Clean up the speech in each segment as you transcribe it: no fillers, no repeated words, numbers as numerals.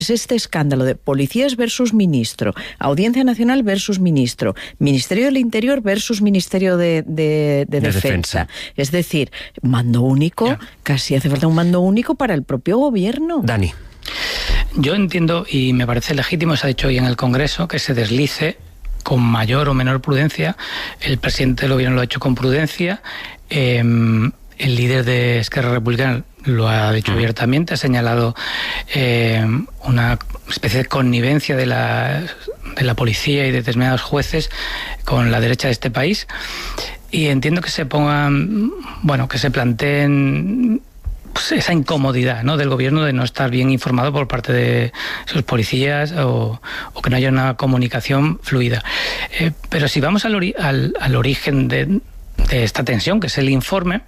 Es este escándalo de policías versus ministro, Audiencia Nacional versus ministro, Ministerio del Interior versus Ministerio de Defensa. Es decir, mando único, casi hace falta un mando único para el propio gobierno. Dani. Yo entiendo, y me parece legítimo, se ha dicho hoy en el Congreso, que se deslice con mayor o menor prudencia. El presidente del gobierno lo ha hecho con prudencia. El líder de Esquerra Republicana lo ha dicho abiertamente, ha señalado una especie de connivencia de la policía y de determinados jueces con la derecha de este país. Y entiendo que se pongan, que se planteen pues esa incomodidad, ¿no?, del gobierno de no estar bien informado por parte de sus policías o que no haya una comunicación fluida. Pero si vamos al origen de esta tensión, que es el informe,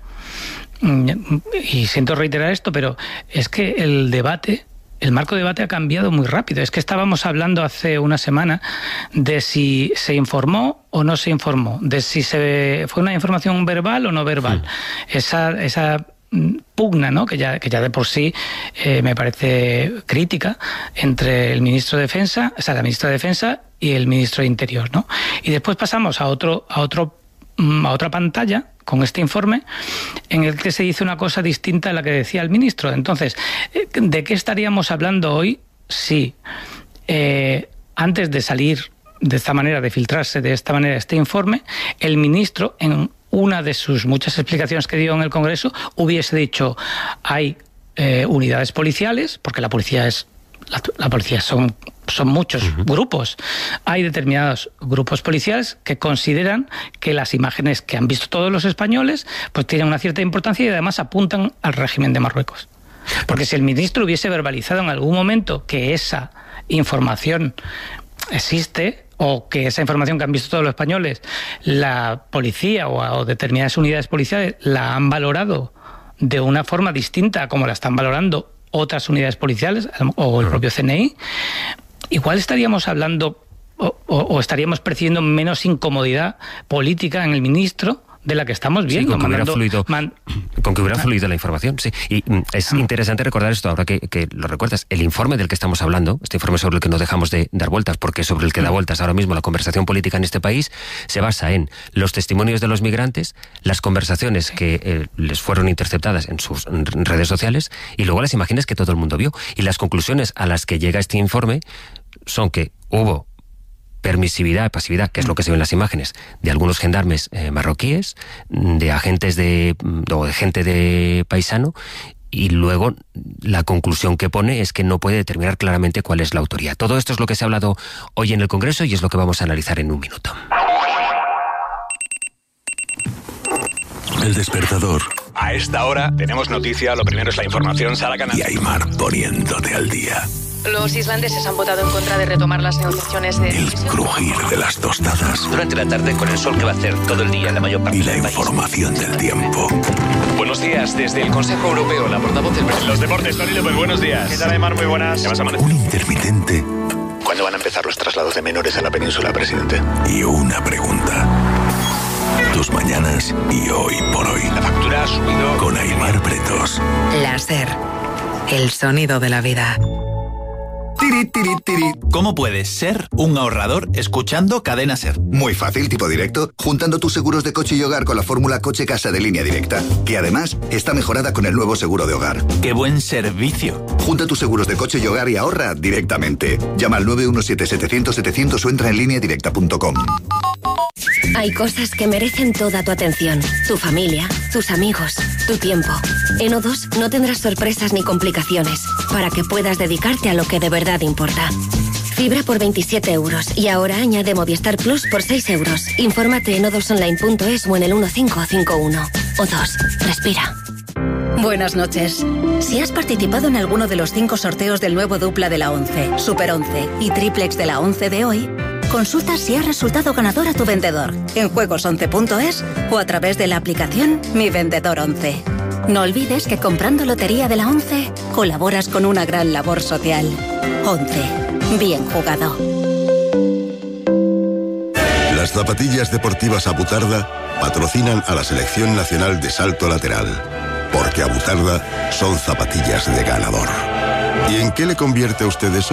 y siento reiterar esto, pero es que el marco de debate ha cambiado muy rápido. Es que estábamos hablando hace una semana de si se informó o no se informó, de si fue una información verbal o no verbal. Esa pugna, ¿no?, que ya de por sí me parece crítica entre el ministro de Defensa, la ministra de Defensa y el ministro de Interior, ¿no? Y después pasamos a otra pantalla con este informe en el que se dice una cosa distinta a la que decía el ministro. Entonces, ¿de qué estaríamos hablando hoy si antes de salir de esta manera, de filtrarse de esta manera este informe, el ministro, en una de sus muchas explicaciones que dio en el Congreso, hubiese dicho: hay unidades policiales, porque la policía son muchos grupos. Hay determinados grupos policiales que consideran que las imágenes que han visto todos los españoles pues tienen una cierta importancia y además apuntan al régimen de Marruecos. Porque si el ministro hubiese verbalizado en algún momento que esa información existe, o que esa información que han visto todos los españoles, la policía o determinadas unidades policiales la han valorado de una forma distinta a como la están valorando otras unidades policiales o el propio CNI, igual estaríamos hablando o estaríamos percibiendo menos incomodidad política en el ministro de la que estamos viendo. Sí, con que hubiera fluido la información, sí. Y es interesante recordar esto, ahora que lo recuerdas, el informe del que estamos hablando, este informe sobre el que no dejamos de dar vueltas, porque sobre el que da vueltas ahora mismo la conversación política en este país, se basa en los testimonios de los migrantes, las conversaciones que les fueron interceptadas en sus redes sociales, y luego las imágenes que todo el mundo vio. Y las conclusiones a las que llega este informe son que hubo permisividad, pasividad, que es lo que se ve en las imágenes, de algunos gendarmes marroquíes, de agentes o de gente de paisano, y luego la conclusión que pone es que no puede determinar claramente cuál es la autoría. Todo esto es lo que se ha hablado hoy en el Congreso y es lo que vamos a analizar en un minuto. El despertador. A esta hora tenemos noticia, lo primero es la información, Sara Canal. Y Aimar poniéndote al día. Los islandeses han votado en contra de retomar las negociaciones de... El crujir de las tostadas. Durante la tarde, con el sol que va a hacer todo el día en la mayor parte y la del país. Información del tiempo. Buenos días, desde el Consejo Europeo, la portavoz del presidente. Los deportes, Tony López, buenos días. ¿Qué tal, Aimar? Muy buenas. ¿Qué vas a amanecer? Un intermitente. ¿Cuándo van a empezar los traslados de menores a la península, presidente? Y una pregunta. Tus mañanas y hoy por hoy. La factura ha subido. Con Aimar Pretos. La SER. El sonido de la vida. Tiri, tiri, tiri. ¿Cómo puedes ser un ahorrador escuchando Cadena SER? Muy fácil, tipo directo, juntando tus seguros de coche y hogar con la fórmula Coche-Casa de Línea Directa, que además está mejorada con el nuevo seguro de hogar. ¡Qué buen servicio! Junta tus seguros de coche y hogar y ahorra directamente. Llama al 917-700-700 o entra en lineadirecta.com. Hay cosas que merecen toda tu atención. Tu familia, tus amigos, tu tiempo. En O2 no tendrás sorpresas ni complicaciones para que puedas dedicarte a lo que de verdad importa. Fibra por 27 euros y ahora añade Movistar Plus por 6 euros. Infórmate en o2online.es o en el 1551. O2. Respira. Buenas noches. Si has participado en alguno de los 5 sorteos del nuevo dupla de la 11, Super 11 y triplex de la 11 de hoy, consulta si has resultado ganador a tu vendedor en juegos11.es o a través de la aplicación Mi Vendedor 11. No olvides que comprando Lotería de la 11 colaboras con una gran labor social. 11. Bien jugado. Las zapatillas deportivas Abutarda patrocinan a la Selección Nacional de Salto Lateral, porque Abutarda son zapatillas de ganador. ¿Y en qué le convierte a usted eso?